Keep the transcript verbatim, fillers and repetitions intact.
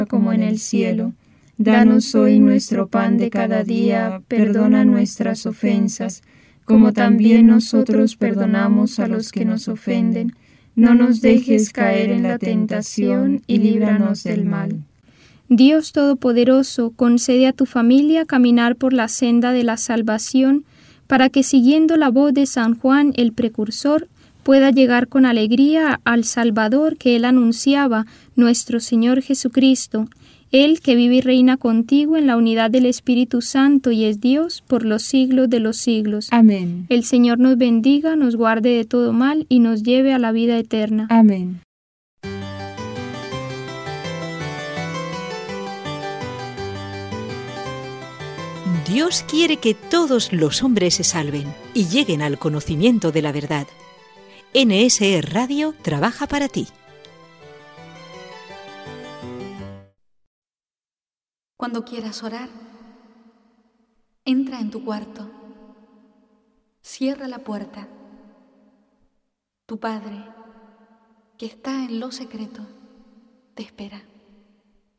como en el cielo. Danos hoy nuestro pan de cada día, perdona nuestras ofensas, como también nosotros perdonamos a los que nos ofenden. No nos dejes caer en la tentación y líbranos del mal. Dios Todopoderoso, concede a tu familia caminar por la senda de la salvación, para que siguiendo la voz de San Juan el Precursor, pueda llegar con alegría al Salvador que él anunciaba, nuestro Señor Jesucristo, Él que vive y reina contigo en la unidad del Espíritu Santo y es Dios por los siglos de los siglos. Amén. El Señor nos bendiga, nos guarde de todo mal y nos lleve a la vida eterna. Amén. Dios quiere que todos los hombres se salven y lleguen al conocimiento de la verdad. N S E Radio trabaja para ti. Cuando quieras orar, entra en tu cuarto, cierra la puerta. Tu Padre, que está en lo secreto, te espera.